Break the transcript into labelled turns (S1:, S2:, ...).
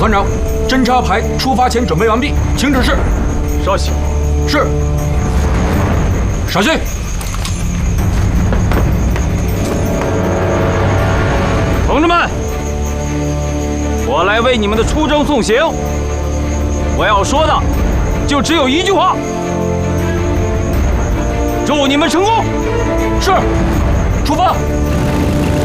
S1: 团长，侦察排出发前准备完毕，请指示。
S2: 稍息。
S1: 是。稍息。
S2: 同志们，我来为你们的出征送行。我要说的就只有一句话：祝你们成功！
S1: 是，出发。